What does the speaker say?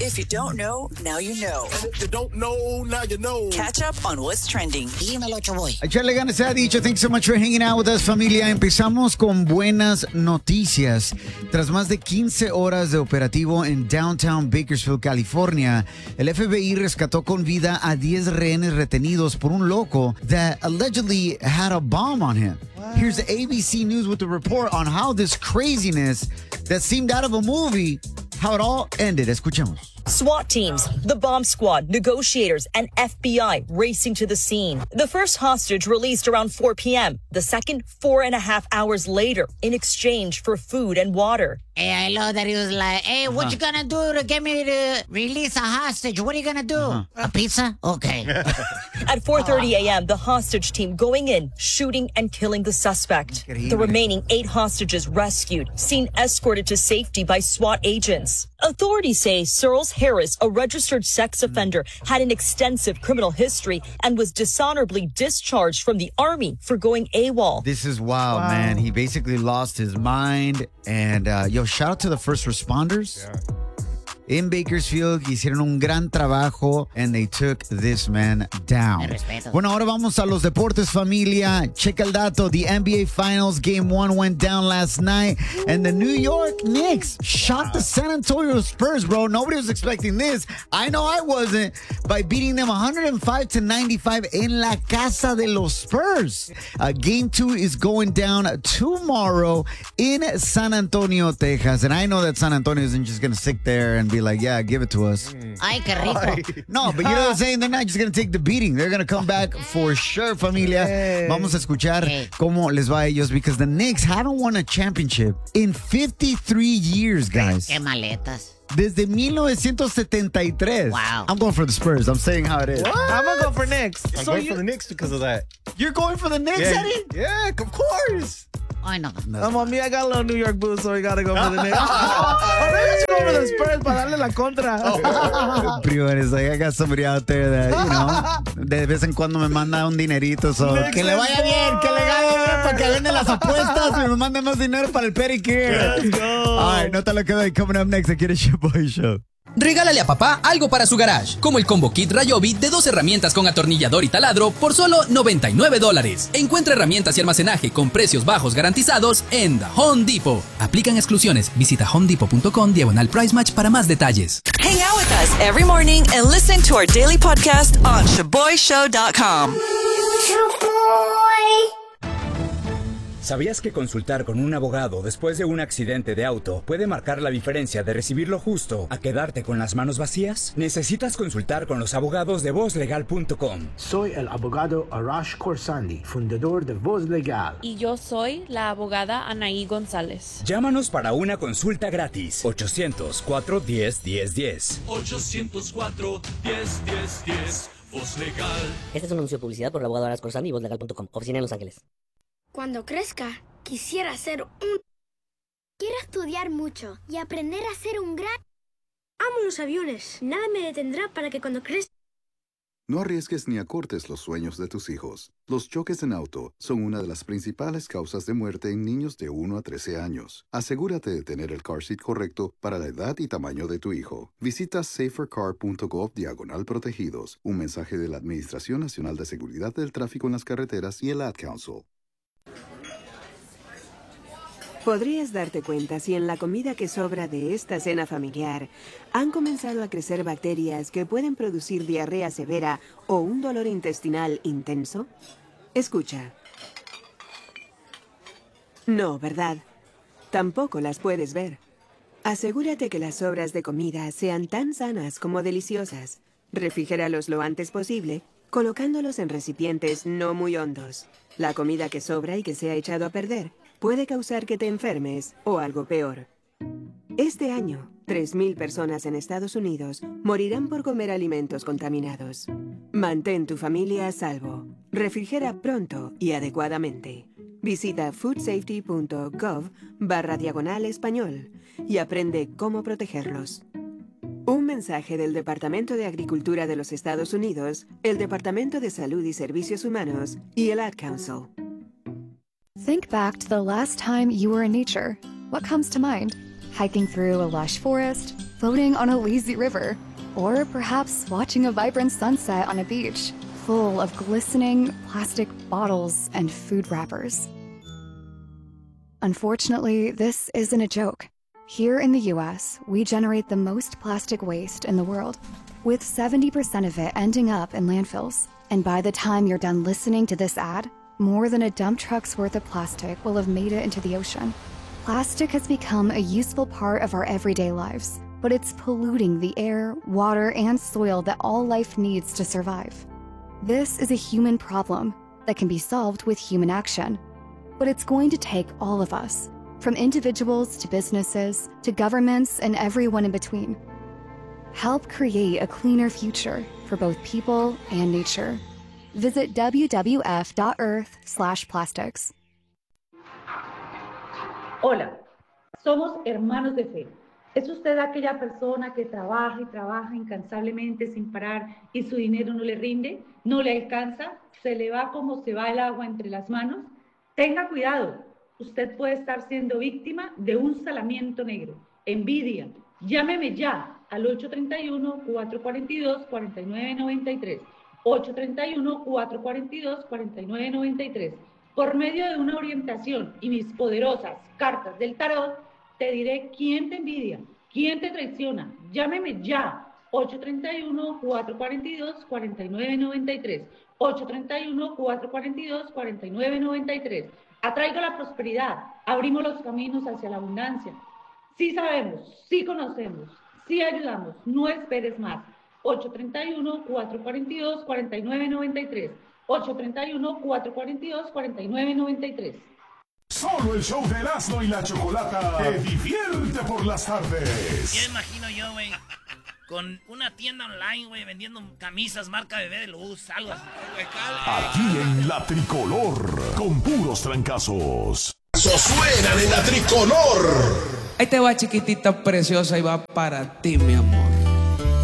If you don't know, now you know. And if you don't know, now you know. Catch up on what's trending. Dímelo, Choboy. Echarle ganas se ha dicho. Thanks so much for hanging out with us, familia. Empezamos con buenas noticias. Tras más de 15 horas de operativo en downtown Bakersfield, California, el FBI rescató con vida a 10 rehenes retenidos por un loco that allegedly had a bomb on him. Here's ABC News with a report on how this craziness that seemed out of a movie, how it all ended. Escuchemos. SWAT teams, the bomb squad, negotiators, and FBI racing to the scene. The first hostage released around 4 p.m. The second 4.5 hours later in exchange for food and water. Hey, I love that he was like, hey, what you gonna do to get me to release a hostage? What are you gonna do? A pizza? Okay. At 4:30 a.m., the hostage team going in, shooting and killing the suspect. The remaining 8 hostages rescued, seen escorted to safety by SWAT agents. Authorities say Searles Harris, a registered sex offender, had an extensive criminal history and was dishonorably discharged from the Army for going AWOL. This is wild, man. He basically lost his mind. And, shout out to the first responders. Yeah. In Bakersfield, hicieron un gran trabajo and they took this man down. Bueno, ahora vamos a los deportes, familia. Checa el dato. The NBA Finals Game 1 went down last night and the New York Knicks shot the San Antonio Spurs, bro. Nobody was expecting this. I know I wasn't, by beating them 105-95 en la casa de los Spurs. Game 2 is going down tomorrow in San Antonio, Texas. And I know that San Antonio isn't just going to sit there and be like, yeah, give it to us. Ay, qué rico. No, but you know what I'm saying? They're not just going to take the beating. They're going to come back for sure, familia. Vamos a escuchar cómo les va a ellos because the Knicks haven't won a championship in 53 years, guys. Qué maletas. Desde 1973. Wow. I'm going for the Spurs. I'm saying how it is. What? I'm going to go for Knicks. I'm going for the Knicks because of that. You're going for the Knicks, Yeah, Eddie? yeah, of course. Ay, no. I'm on me. I got a little New York boots, so we got to go for the Knicks. Or maybe I should go for the Spurs para darle la contra. Primo, it's like I got somebody out there that, de vez en cuando me manda un dinerito. So, que le vaya bien, que le vaya bien para que venden las apuestas y me mande más dinero para el pedicure. Let's go. All right, no te lo quedo ahí. Coming up next, aquí en el Show Show. Regálale a papá algo para su garage, como el Combo Kit Ryobi de 2 herramientas con atornillador y taladro por solo $99. Encuentra herramientas y almacenaje con precios bajos garantizados en The Home Depot. Aplican exclusiones. Visita homedepot.com/price match para más detalles. Hang out with us every morning and listen to our daily podcast on ShaboyShow.com. ¿Sabías que consultar con un abogado después de un accidente de auto puede marcar la diferencia de recibir lo justo a quedarte con las manos vacías? Necesitas consultar con los abogados de VozLegal.com. Soy el abogado Arash Khorsandi, fundador de Voz Legal. Y yo soy la abogada Anaí González. Llámanos para una consulta gratis. 800-410-1010. 800-410-1010. Voz Legal. Este es un anuncio de publicidad por el abogado Arash Khorsandi y VozLegal.com. Oficina en Los Ángeles. Cuando crezca, quisiera ser un... Quiero estudiar mucho y aprender a ser un gran... Amo los aviones. Nada me detendrá para que cuando crezca... No arriesgues ni acortes los sueños de tus hijos. Los choques en auto son una de las principales causas de muerte en niños de 1 a 13 años. Asegúrate de tener el car seat correcto para la edad y tamaño de tu hijo. Visita safercar.gov/protegidos. Un mensaje de la Administración Nacional de Seguridad del Tráfico en las Carreteras y el Ad Council. Podrías darte cuenta si en la comida que sobra de esta cena familiar han comenzado a crecer bacterias que pueden producir diarrea severa o un dolor intestinal intenso. Escucha. No, ¿verdad? Tampoco las puedes ver. Asegúrate que las sobras de comida sean tan sanas como deliciosas. Refrigéralos lo antes posible, colocándolos en recipientes no muy hondos. La comida que sobra y que se ha echado a perder puede causar que te enfermes o algo peor. Este año, 3,000 personas en Estados Unidos morirán por comer alimentos contaminados. Mantén tu familia a salvo. Refrigera pronto y adecuadamente. Visita foodsafety.gov/español y aprende cómo protegerlos. Un mensaje del Departamento de Agricultura de los Estados Unidos, el Departamento de Salud y Servicios Humanos y el Ad Council. Think back to the last time you were in nature. What comes to mind? hiking through a lush forest, floating on a lazy river, or perhaps watching a vibrant sunset on a beach full of glistening plastic bottles and food wrappers. Unfortunately, this isn't a joke. Here in the US, we generate the most plastic waste in the world, with 70% of it ending up in landfills. And by the time you're done listening to this ad, more than a dump truck's worth of plastic will have made it into the ocean. Plastic has become a useful part of our everyday lives, but it's polluting the air, water, and soil that all life needs to survive. This is a human problem that can be solved with human action, but it's going to take all of us, from individuals to businesses to governments and everyone in between. Help create a cleaner future for both people and nature. Visit wwf.earth/plastics. Hola, somos hermanos de fe. ¿Es usted aquella persona que trabaja y trabaja incansablemente sin parar y su dinero no le rinde, no le alcanza, se le va como se va el agua entre las manos? Tenga cuidado, usted puede estar siendo víctima de un salamiento negro, envidia. Llámeme ya al 831-442-4993, 831-442-4993. Por medio de una orientación y mis poderosas cartas del tarot, te diré quién te envidia, quién te traiciona. Llámeme ya, 831-442-4993, 831-442-4993. Atraigo la prosperidad, abrimos los caminos hacia la abundancia. Sí sabemos, sí conocemos, sí ayudamos, no esperes más. 831-442-4993, 831-442-4993. Solo el show de Erasmo y la Chocolata te divierte por las tardes. Ya imagino yo, güey, con una tienda online, güey, vendiendo camisas marca Bebé de Luz, algo así. Aquí en La Tricolor, con puros trancazos. Suenan en La Tricolor. Ahí te va, chiquitita preciosa, y va para ti, mi amor.